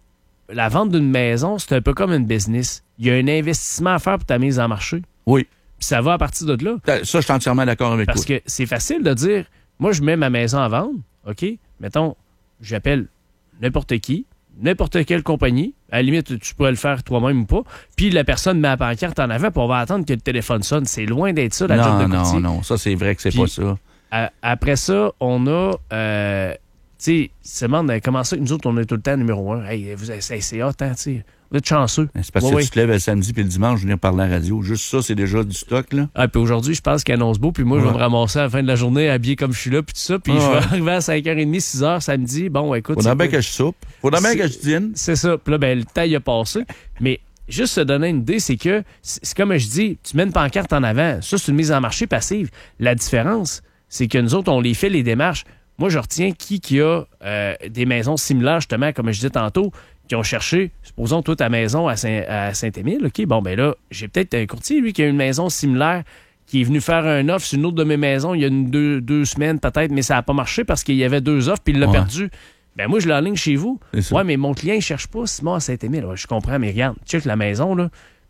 la vente d'une maison, c'est un peu comme une business. Il y a un investissement à faire pour ta mise en marché. Oui. Puis ça va à partir de là. Ça, je suis entièrement d'accord avec toi. Parce que c'est facile de dire, moi, je mets ma maison à vendre, OK? Mettons, j'appelle n'importe qui, n'importe quelle compagnie. À la limite, tu pourrais le faire toi-même ou pas. Puis la personne met la pancarte en avant, puis on va attendre que le téléphone sonne. C'est loin d'être ça, la job de courtier. Non, ça, c'est vrai que c'est pas ça. Après ça, on a... tu sais, se demande comment ça que nous autres, on est tout le temps numéro 1. Hey, c'est hot, hein, tu sais. Vous êtes chanceux. C'est parce que tu te lèves le samedi puis le dimanche, venir parler à la radio. Juste ça, c'est déjà du stock, là. Puis aujourd'hui, je pense qu'il annonce beau, puis moi, je vais me ramasser à la fin de la journée habillé comme je suis là, puis tout ça, puis je vais arriver à 5h30, 6h samedi. Bon, écoute... Faudrait bien que je soupe. Faudrait bien que je dîne. C'est ça. Puis là, le temps, il a passé. Mais juste se donner une idée, c'est que, c'est comme je dis, tu mets une pancarte en avant. Ça, c'est une mise en marché passive. La différence, c'est que nous autres, on les fait les démarches. Moi, je retiens qui a des maisons similaires, justement, comme je disais tantôt, qui ont cherché, supposons, toute ta maison à Saint-Émile. OK, bon, ben là, j'ai peut-être un courtier, lui, qui a une maison similaire, qui est venu faire un offre sur une autre de mes maisons il y a deux semaines, peut-être, mais ça n'a pas marché parce qu'il y avait 2 offres, puis il l'a perdu. Ben moi, je l'enligne chez vous. Ouais, mais mon client, il cherche pas Simon à Saint-Émile. Ouais, je comprends, mais regarde, check la maison, là.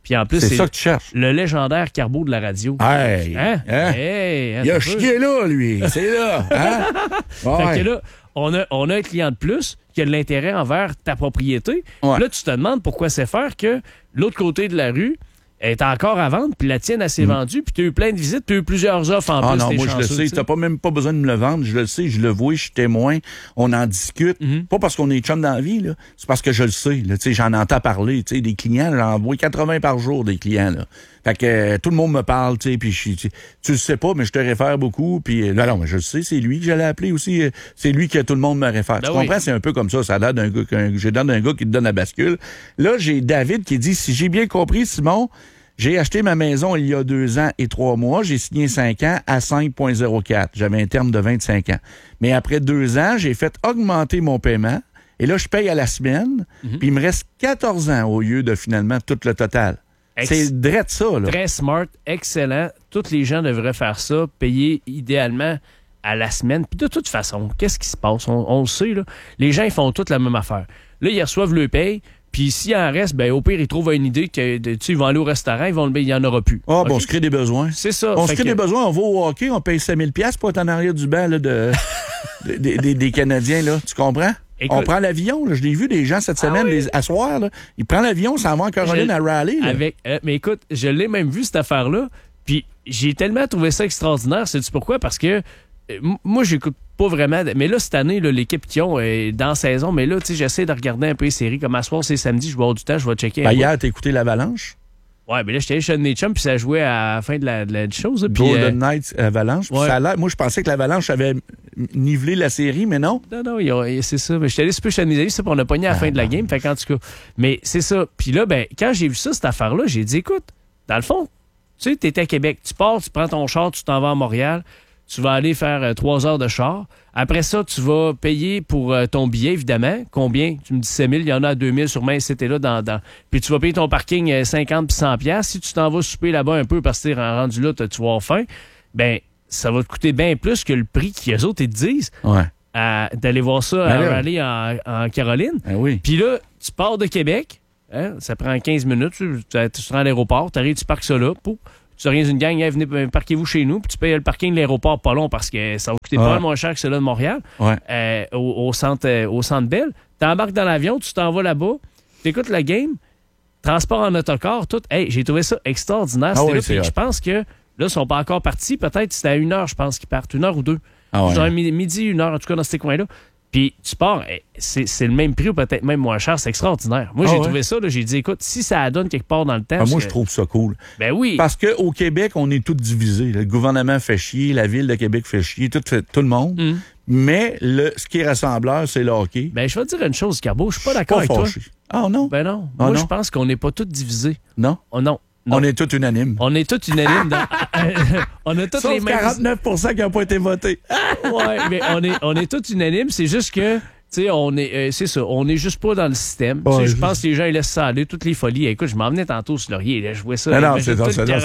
Puis en plus, c'est ça que tu cherches. Le légendaire Carbo de la radio. Hey! Hey, il a chié là, lui. C'est là. Hein? Fait que là, on a un client de plus qui a de l'intérêt envers ta propriété. Ouais. Là, tu te demandes pourquoi c'est faire que l'autre côté de la rue est encore à vendre, puis la tienne, elle s'est vendue, puis tu as eu plein de visites, tu as eu plusieurs offres en plus. Non, moi, je le sais. Tu n'as même pas besoin de me le vendre. Je le sais, je le vois, je suis témoin. On en discute. Pas parce qu'on est chum dans la vie, là. C'est parce que je le sais. Là. J'en entends parler. Des clients, j'en vois 80 par jour, des clients. Là. Fait que tout le monde me parle, puis tu le sais pas, mais je te réfère beaucoup. Puis non, mais je le sais, c'est lui que j'allais appeler aussi. C'est lui que tout le monde me réfère. Tu comprends? C'est un peu comme ça. Ça a l'air d'un gars, j'ai l'air d'un gars qui te donne la bascule. Là, j'ai David qui dit, si j'ai bien compris, Simon, j'ai acheté ma maison il y a 2 ans et 3 mois. J'ai signé 5 ans à 5,04. J'avais un terme de 25 ans. Mais après 2 ans, j'ai fait augmenter mon paiement. Et là, je paye à la semaine. Puis il me reste 14 ans au lieu de finalement tout le total. C'est drôle ça, là. Très smart, excellent. Tous les gens devraient faire ça, payer idéalement à la semaine. Puis de toute façon, qu'est-ce qui se passe? On le sait, là. Les gens, ils font toutes la même affaire. Là, ils reçoivent le paye. Puis s'il en reste, ben au pire, ils trouvent une idée que ils vont aller au restaurant, il n'y en aura plus. Ah, bon, on se crée des besoins. C'est ça. On se crée des besoins, on va au hockey, on paye 5 000 $ pour être en arrière du banc là, des Canadiens, là. Tu comprends? Écoute, on prend l'avion, là. Je l'ai vu des gens cette semaine, à soir, là. Ils prennent l'avion, ça va en Caroline à Raleigh. Là. Mais écoute, je l'ai même vu, cette affaire-là. Puis j'ai tellement trouvé ça extraordinaire. Sais-tu pourquoi? Parce que moi, j'écoute pas vraiment. Mais là, cette année, là, l'équipe qui ont est dans saison. Mais là, tu sais, j'essaie de regarder un peu les séries. Comme à soir, c'est samedi, je vais avoir du temps, je vais checker. Hier, t'as écouté l'Avalanche? Ouais, mais là, j'étais allé chez mes chums, puis ça jouait à la fin de la chose. Golden Knights, Avalanche. Ouais. Ça a l'air, moi, je pensais que l'Avalanche avait nivelé la série, mais non. Non, c'est ça. Mais j'étais allé super chez mes amis, ça, puis on a pogné à la fin de la game. Fait qu'en tout cas, mais c'est ça. Puis là, ben, quand j'ai vu ça, cette affaire-là, j'ai dit, écoute, dans le fond, tu sais, t'es à Québec, tu pars, tu prends ton char, tu t'en vas à Montréal. Tu vas aller faire 3 heures de char. Après ça, tu vas payer pour ton billet, évidemment. Combien? Tu me dis 7 000, il y en a à 2 000 sûrement, c'était là. Puis tu vas payer ton parking 50 puis 100 $. Si tu t'en vas souper là-bas un peu parce que t'es rendu là, tu vas avoir faim, ben ça va te coûter bien plus que le prix qu'eux autres, ils te disent. Ouais. D'aller voir ça à Raleigh en Caroline. Oui. Puis là, tu pars de Québec. Hein, ça prend 15 minutes. Tu te rends à l'aéroport, tu arrives, tu parques ça là. Tu orientes une gang, venez parquez-vous chez nous, puis tu payes le parking de l'aéroport pas long parce que ça va coûter pas moins cher que celui de Montréal, au centre Bell. Tu embarques dans l'avion, tu t'en vas là-bas, tu écoutes la game, transport en autocar, tout. Hey, j'ai trouvé ça extraordinaire. Je pense que là, ils sont pas encore partis. Peut-être c'était à 1h, je pense qu'ils partent. 1h ou 2. Genre midi, 1h, en tout cas dans ces coins-là. Puis tu pars, c'est le même prix ou peut-être même moins cher. C'est extraordinaire. Moi, j'ai trouvé ça. Là, j'ai dit, écoute, si ça donne quelque part dans le temps... moi, je trouve ça cool. Ben oui. Parce qu'au Québec, on est tous divisés. Le gouvernement fait chier, la Ville de Québec fait chier, tout le monde. Mais ce qui est rassembleur, c'est le hockey. Ben, je vais te dire une chose, Carbo. Je suis pas d'accord avec toi. Ah non? Ben non. Moi, je pense qu'on n'est pas tous divisés. Non? Oh, non. On est tous unanimes. On est tous unanimes. On a tous sauf les mêmes... 49% qui n'ont pas été votés. Ouais, mais on est tous unanimes. C'est juste que, tu sais, c'est ça. On n'est juste pas dans le système. Je pense que les gens, ils laissent ça aller. Toutes les folies. Écoute, je m'emmenais tantôt sur Laurier. Là, je vois ça. Non, c'est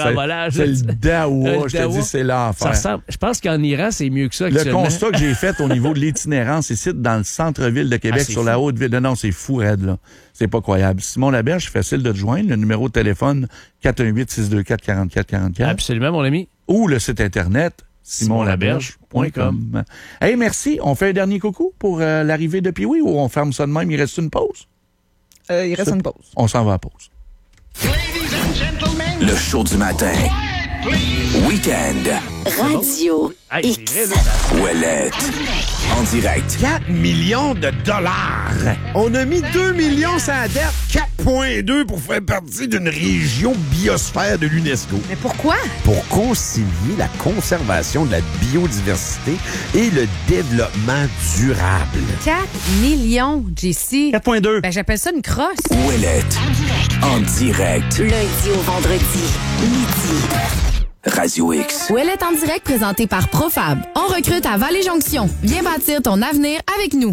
le dawa. Je te dis, c'est l'enfer. Je pense qu'en Iran, c'est mieux que ça. Le constat que j'ai fait au niveau de l'itinérance ici, dans le centre-ville de Québec, sur la haute ville. Non, c'est fou, raide, là. C'est pas croyable. Simon Laberge, c'est facile de te joindre. Le numéro de téléphone, 418-624-4444. Absolument, mon ami. Ou le site Internet, simonlaberge.com. Hey, merci. On fait un dernier coucou pour l'arrivée de Pee-Wee ou on ferme ça de même? Il reste une pause? Il reste une pause. On s'en va à pause. Le show du matin. Week-end. Radio X. Ouellette. En direct. 4 millions de dollars. On a mis 2 millions sur la dette. 4,2 pour faire partie d'une région biosphère de l'UNESCO. Mais pourquoi? Pour concilier la conservation de la biodiversité et le développement durable. 4 millions, JC. 4,2. Ben, j'appelle ça une crosse. Ouellette. En direct. Lundi au vendredi, midi. Radio X. Ouellette en direct présenté par Profab. On recrute à Vallée-Jonction. Viens bâtir ton avenir avec nous.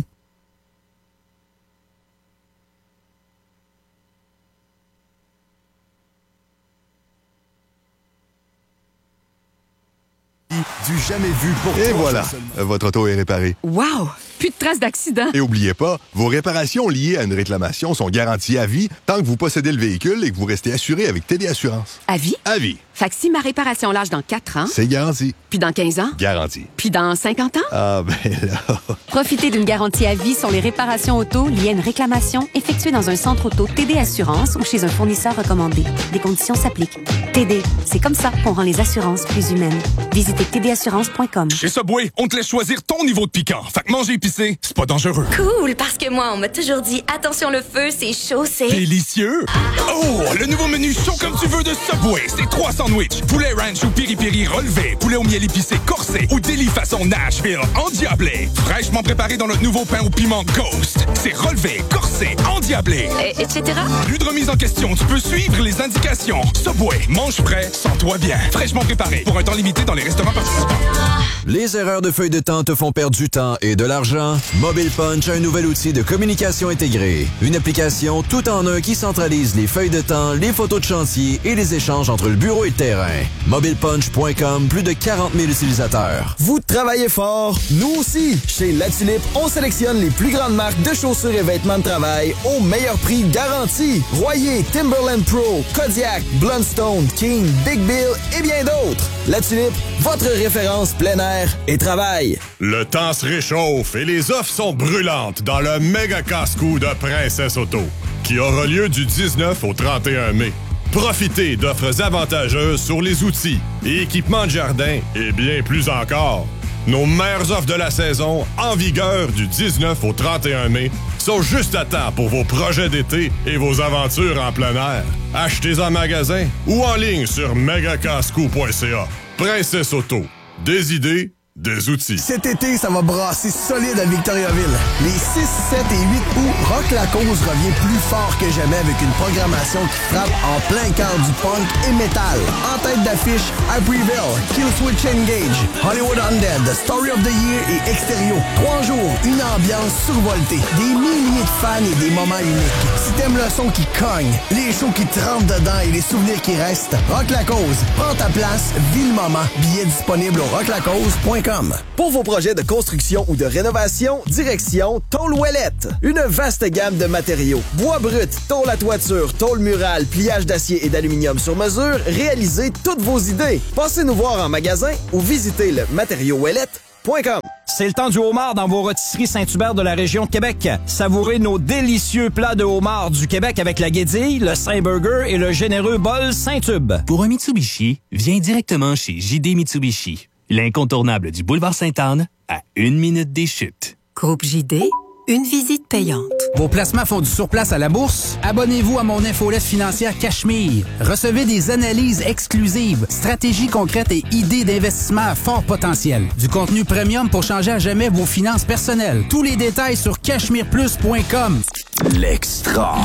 Du jamais vu pour Et 3 voilà, jours seulement. votre auto est réparée. Wow! Plus de traces d'accident. Et oubliez pas, vos réparations liées à une réclamation sont garanties à vie tant que vous possédez le véhicule et que vous restez assuré avec TD Assurance. À vie? À vie. Fait que si ma réparation lâche dans 4 ans... C'est garanti. Puis dans 15 ans? Garanti. Puis dans 50 ans? Ah ben là... Profitez d'une garantie à vie sur les réparations auto liées à une réclamation effectuée dans un centre auto TD Assurance ou chez un fournisseur recommandé. Des conditions s'appliquent. TD, c'est comme ça qu'on rend les assurances plus humaines. Visitez tdassurance.com. Chez Subway, on te laisse choisir ton niveau de piquant. Fait que manger épicé, c'est pas dangereux. Cool, parce que moi, on m'a toujours dit attention le feu, c'est chaud, c'est... Délicieux! Oh, le nouveau menu chaud comme tu veux de Subway. C'est 3 sandwichs, poulet ranch ou piri-piri relevé, poulet au miel épicé corsé ou délit façon Nashville endiablé. Fraîchement préparé dans notre nouveau pain au piment Ghost. C'est relevé, corsé, endiablé. Etc. Plus de remise en question, tu peux suivre les indications. Subway, mange frais, sens-toi bien. Fraîchement préparé pour un temps limité dans les restaurants participants. Les erreurs de feuille de temps te font perdre du temps et de l'argent? Mobile Punch a un nouvel outil de communication intégrée. Une application tout en un qui centralise les feuilles de temps, les photos de chantier et les échanges entre le bureau et le terrain. MobilePunch.com, plus de 40 000 utilisateurs. Vous travaillez fort, nous aussi. Chez La Tulipe, on sélectionne les plus grandes marques de chaussures et vêtements de travail au meilleur prix garanti. Royer, Timberland Pro, Kodiak, Blundstone, King, Big Bill et bien d'autres. La Tulipe, votre référence plein air et travail. Le temps se réchauffe et les offres sont brûlantes dans le méga casse-cou de Princesse Auto, qui aura lieu du 19 au 31 mai. Profitez d'offres avantageuses sur les outils et équipements de jardin et bien plus encore. Nos meilleures offres de la saison, en vigueur du 19 au 31 mai, sont juste à temps pour vos projets d'été et vos aventures en plein air. Achetez en magasin ou en ligne sur megacascou.ca. Princesse Auto. Des idées, des outils. Cet été, ça va brasser solide à Victoriaville. Les 6, 7 et 8 août, Rock la Cause revient plus fort que jamais avec une programmation qui frappe en plein cœur du punk et métal. En tête d'affiche, Hybrieville, Killswitch Engage, Hollywood Undead, The Story of the Year et Extérieur. 3 jours, une ambiance survoltée, des milliers de fans et des moments uniques. Si t'aimes le son qui cogne, les shows qui te rentrent dedans et les souvenirs qui restent, Rock la Cause, prends ta place, vis le moment. Billets disponibles au rocklacause.com. Pour vos projets de construction ou de rénovation, direction Tôle Ouellette. Une vaste gamme de matériaux. Bois brut, tôle à toiture, tôle murale, pliage d'acier et d'aluminium sur mesure, réalisez toutes vos idées. Passez nous voir en magasin ou visitez le matériauxouellette.com. C'est le temps du homard dans vos rôtisseries Saint-Hubert de la région de Québec. Savourez nos délicieux plats de homard du Québec avec la guédille, le Saint-Burger et le généreux bol Saint-Tube. Pour un Mitsubishi, viens directement chez JD Mitsubishi. L'incontournable du boulevard Sainte-Anne, à 1 minute des chutes. Groupe JD, une visite payante. Vos placements font du surplace à la bourse? Abonnez-vous à mon infolette financière Cachemire. Recevez des analyses exclusives, stratégies concrètes et idées d'investissement à fort potentiel. Du contenu premium pour changer à jamais vos finances personnelles. Tous les détails sur cachemireplus.com. L'Extra.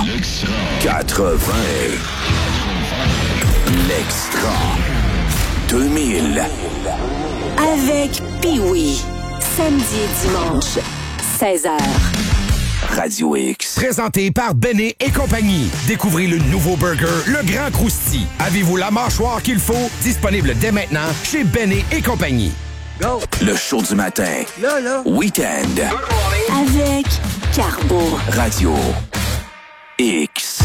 80. L'Extra. 2000. Avec Pee-Wee. Samedi et dimanche, 16h. Radio X. Présenté par Béné et compagnie. Découvrez le nouveau burger, le Grand Crousti. Avez-vous la mâchoire qu'il faut? Disponible dès maintenant chez Béné et compagnie. Go. Le show du matin. Là. Week-end. Avec Carbo. Radio X.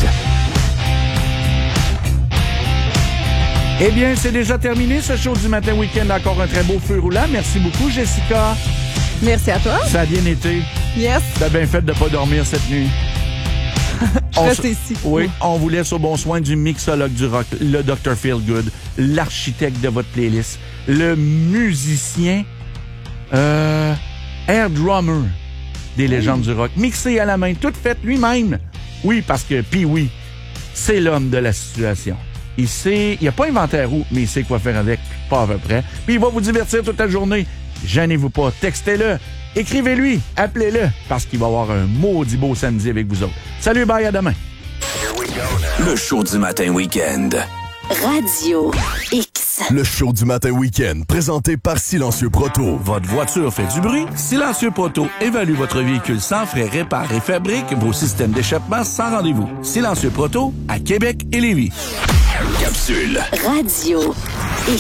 Eh bien, c'est déjà terminé, ce show du matin week-end. Encore un très beau feu roulant. Merci beaucoup, Jessica. Merci à toi. Ça a bien été. Yes. T'as bien fait de ne pas dormir cette nuit. Je reste ici. Oui, on vous laisse au bon soin du mixologue du rock, le Dr. Feelgood, l'architecte de votre playlist, le musicien, air drummer des légendes du rock, mixé à la main, tout fait lui-même. Oui, parce que Pee-Wee, c'est l'homme de la situation. Il n'a pas inventé la roue, mais il sait quoi faire avec, pas à peu près. Puis il va vous divertir toute la journée. Gênez-vous pas, textez-le, écrivez-lui, appelez-le, parce qu'il va avoir un maudit beau samedi avec vous autres. Salut, bye, à demain. Le show du matin week-end. Radio X. Le show du matin week-end, présenté par Silencieux Proto. Votre voiture fait du bruit? Silencieux Proto évalue votre véhicule sans frais, répare et fabrique vos systèmes d'échappement sans rendez-vous. Silencieux Proto, à Québec et Lévis. Capsule. Radio X.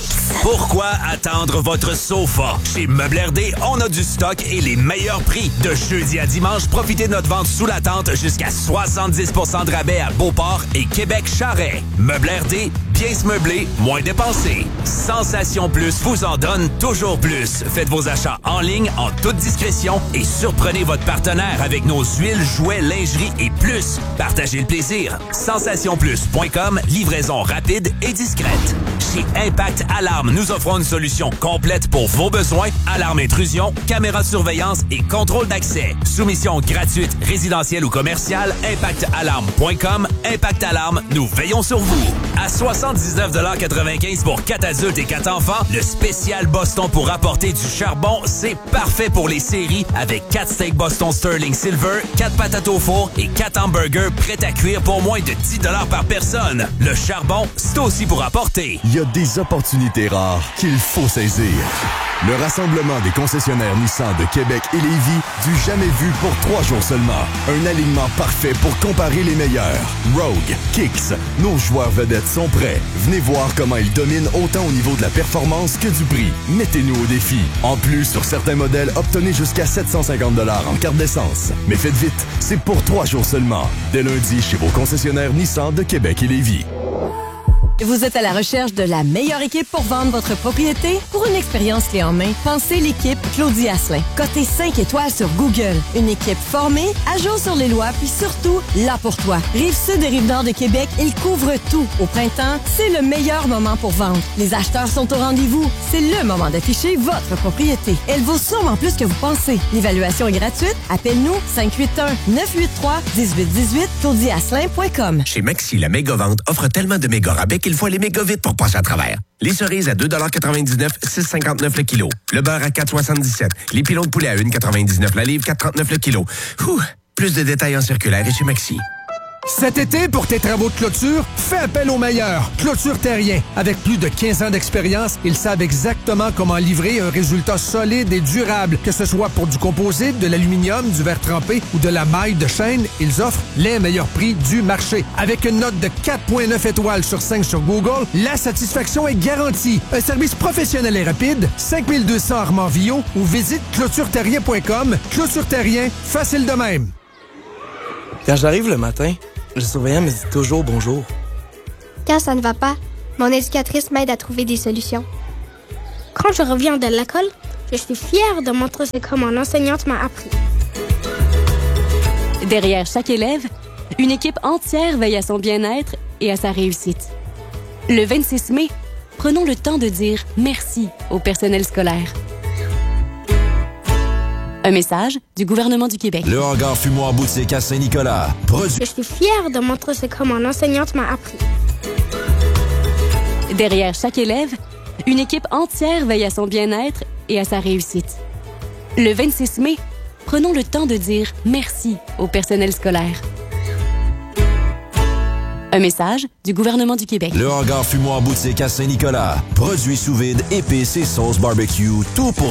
Pourquoi attendre votre sofa? Chez Meubles RD, on a du stock et les meilleurs prix. De jeudi à dimanche, profitez de notre vente sous la tente jusqu'à 70% de rabais à Beauport et Québec-Charest. Meubles RD, bien se meubler, moins dépenser. Sensation Plus vous en donne toujours plus. Faites vos achats en ligne en toute discrétion et surprenez votre partenaire avec nos huiles, jouets, lingerie et plus. Partagez le plaisir. SensationPlus.com, livraison rapide et discrète. Chez Impact Alarme, nous offrons une solution complète pour vos besoins. Alarme intrusion, caméra de surveillance et contrôle d'accès. Soumission gratuite, résidentielle ou commerciale. ImpactAlarme.com. Impact Alarme, nous veillons sur vous. À 79,95 $ pour 4 adultes et 4 enfants, le spécial Boston pour apporter du charbon, c'est parfait pour les séries avec 4 steaks Boston Sterling Silver, 4 patates au four et 4 hamburgers prêts à cuire pour moins de 10 $ par personne. Le charbon, c'est aussi pour apporter. Il y a des opportunités rares qu'il faut saisir. Le rassemblement des concessionnaires Nissan de Québec et Lévis, du jamais vu pour 3 jours seulement. Un alignement parfait pour comparer les meilleurs. Rogue, Kicks, nos joueurs vedettes sont prêts. Venez voir comment ils dominent autant au niveau de la performance que du prix. Mettez-nous au défi. En plus, sur certains modèles, obtenez jusqu'à 750 $ en carte d'essence. Mais faites vite, c'est pour 3 jours seulement. Dès lundi, chez vos concessionnaires Nissan de Québec et Lévis. Vous êtes à la recherche de la meilleure équipe pour vendre votre propriété? Pour une expérience clé en main, pensez l'équipe Claudie Asselin. Cotée 5 étoiles sur Google. Une équipe formée, à jour sur les lois, puis surtout, là pour toi. Rive-Sud et Rive-Nord de Québec, ils couvrent tout. Au printemps, c'est le meilleur moment pour vendre. Les acheteurs sont au rendez-vous. C'est le moment d'afficher votre propriété. Elle vaut sûrement plus que vous pensez. L'évaluation est gratuite. Appelle-nous 581-983-1818, claudieasselin.com. Chez Maxi, la méga-vente offre tellement de méga rabais qu'il faut aller méga vite pour passer à travers. Les cerises à 2,99 $, 6,59 le kilo. Le beurre à 4,77 $. Les pilons de poulet à 1,99 la livre, 4,39 le kilo. Plus de détails en circulaire et chez Maxi. Cet été, pour tes travaux de clôture, fais appel aux meilleurs. Clôture Terrien. Avec plus de 15 ans d'expérience, ils savent exactement comment livrer un résultat solide et durable. Que ce soit pour du composite, de l'aluminium, du verre trempé ou de la maille de chaîne, ils offrent les meilleurs prix du marché. Avec une note de 4,9 étoiles sur 5 sur Google, la satisfaction est garantie. Un service professionnel et rapide, 5200 Armand-Villot ou visite clôtureterrien.com. Clôture Terrien, facile de même. Quand j'arrive le matin, le surveillant me dit toujours bonjour. Quand ça ne va pas, mon éducatrice m'aide à trouver des solutions. Quand je reviens de l'école, je suis fière de montrer ce que mon enseignante m'a appris. Derrière chaque élève, une équipe entière veille à son bien-être et à sa réussite. Le 26 mai, prenons le temps de dire merci au personnel scolaire. Un message du gouvernement du Québec. Le hangar fumoir boutique à Saint-Nicolas. Je suis fière de montrer ce que mon enseignante m'a appris. Derrière chaque élève, une équipe entière veille à son bien-être et à sa réussite. Le 26 mai, prenons le temps de dire merci au personnel scolaire. Un message du gouvernement du Québec. Le hangar fumoir boutique à Saint-Nicolas. Produits sous vide, épices et sauces barbecue, tout pour